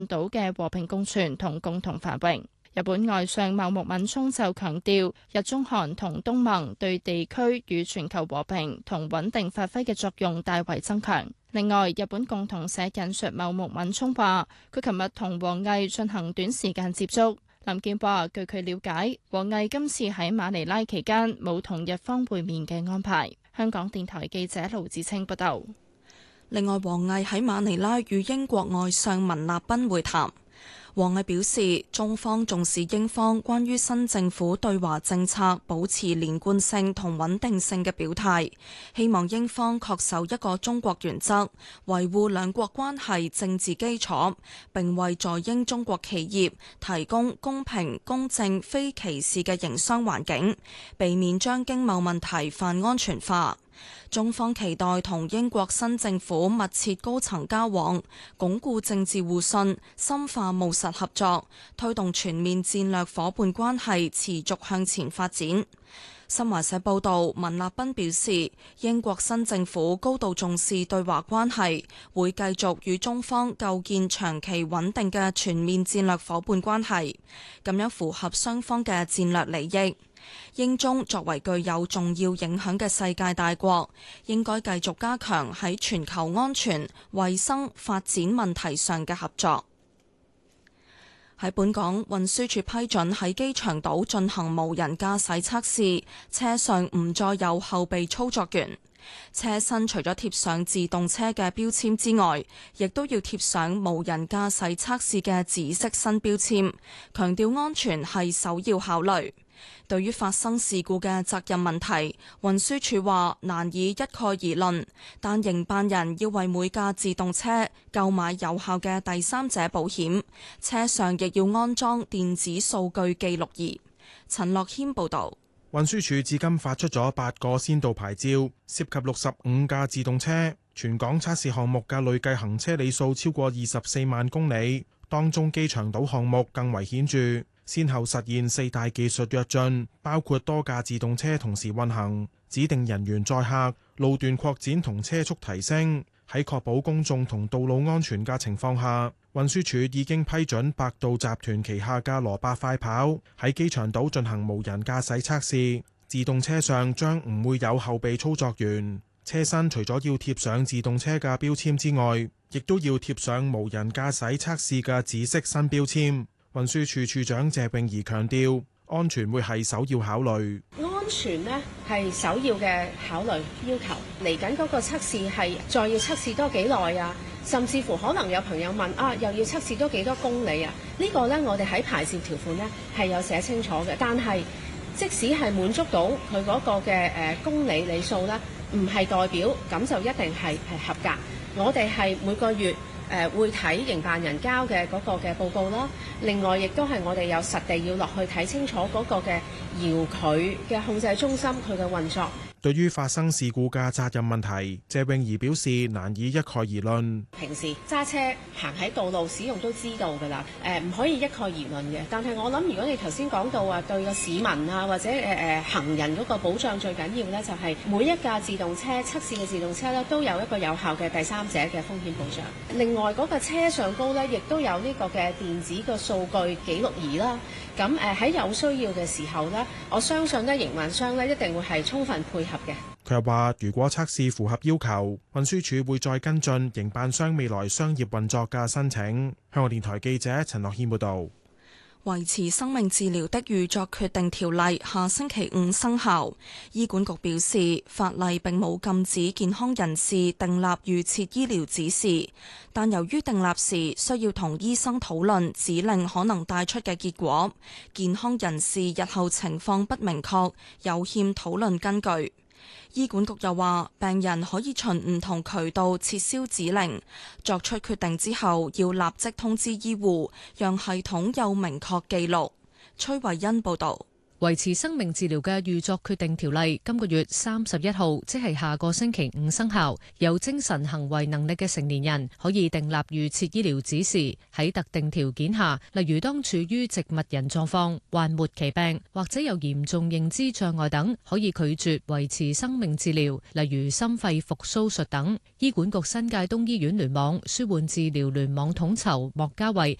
島嘅和平共存同共同繁榮。日本外相茂木敏充就強調，日中韓同東盟對地區與全球和平同穩定發揮嘅作用大為增強。另外，日本共同社引述茂木敏充話，佢琴日同王毅進行短時間接觸。林健話：據佢了解，王毅今次喺馬尼拉期間冇同日方會面嘅安排。香港電台記者盧子清報道。 另外，王毅喺馬尼拉與英國外相文立彬會談。王毅表示，中方重視英方關於新政府對華政策保持連貫性同穩定性嘅表態，希望英方恪守一個中國原則，維護兩國關係政治基礎，並為在英中國企業提供公平、公正、非歧視嘅營商環境，避免將經貿問題泛安全化。中方期待同英國新政府密切高層交往，鞏固政治互信，深化務實合作，推動全面戰略夥伴關係持續向前發展。新華社報道，文立彬表示，英國新政府高度重視對華關係，會繼續與中方構建長期穩定嘅全面戰略夥伴關係，咁樣符合雙方嘅戰略利益。英中作為具有重要影響嘅世界大國，應該繼續加強喺全球安全、衛生、發展問題上嘅合作。喺本港，運輸署批准喺機場島進行無人駕駛測試，車上唔再有後備操作員。車身除咗貼上自動車嘅標籤之外，亦都要貼上無人駕駛測試嘅紫色新標籤，強調安全係首要考慮。對於發生事故嘅責任問題，運輸署話難以一概而論，但營辦人要為每架自動車購買有效嘅第三者保險，車上亦要安裝電子數據記錄儀。陳樂謙報導。 運輸署至今發出咗8個先導牌照，涉及65架自動車，全港測試項目嘅累計行車里數超過24萬公里，當中機場島項目更為顯著。先後實現4大技術躍進，包括多架自動車同時運行、指定人員載客、路段擴展同車速提升。喺確保公眾同道路安全嘅情況下，運輸署已經批准百度集團旗下嘅羅伯快跑喺機場島進行無人駕駛測試。自動車上將唔會有後備操作員，車身除咗要貼上自動車嘅標籤之外，亦都要貼上無人駕駛測試嘅紫色新標籤。運輸署署長謝穎儀強調，安全會係首要考慮。 安全呢係首要嘅考慮要求。嚟緊嗰個測試係再要測試多幾耐啊？甚至乎可能有朋友問啊，又要測試多幾多公里啊？呢個呢，我哋喺牌照條款呢係有寫清楚嘅。但係即使係滿足到佢嗰個嘅公里里數呢，唔係代表咁就一定係合格。我哋係每個月會睇營辦人交嘅嗰個嘅報告啦，另外亦都係我哋有實地要落去睇清楚嗰個嘅遙距嘅控制中心佢嘅運作。 對於發生事故嘅責任問題，謝穎儀表示難以一概而論。 平時揸車行喺道路使用都知道㗎啦，唔可以一概而論嘅。但係我諗，如果你頭先講到話對個市民啊或者行人嗰個保障最緊要呢，就係每一架自動車測試嘅自動車呢，都有一個有效嘅第三者嘅風險保障。另外嗰個車上高呢，亦都有呢個嘅電子嘅數據記錄儀啦。咁喺有需要嘅時候呢，我相信呢營運商呢一定會係充分配合嘅。 佢又話，如果測試符合要求，運輸署會再跟進營辦商未來商業運作嘅申請。香港電台記者陳樂軒報導。 維持生命治療的預作決定條例下星期5生效。醫管局表示，法例並冇禁止健康人士訂立預設醫療指示，但由於訂立時需要同醫生討論指令可能帶出嘅結果，健康人士日後情況不明確，有欠討論根據。醫管局又話，病人可以循唔同渠道撤銷指令，作出決定之後要立即通知醫護，讓系統有明確記錄。崔慧欣報導。 維持生命治療嘅預作決定條例今個月31號，即係下個星期五生效。有精神行為能力嘅成年人可以訂立預設醫療指示，喺特定條件下，例如當處於植物人狀況、患末期病或者有嚴重認知障礙等，可以拒絕維持生命治療，例如心肺復甦術等。醫管局新界東醫院聯網舒緩治療聯網統籌莫家慧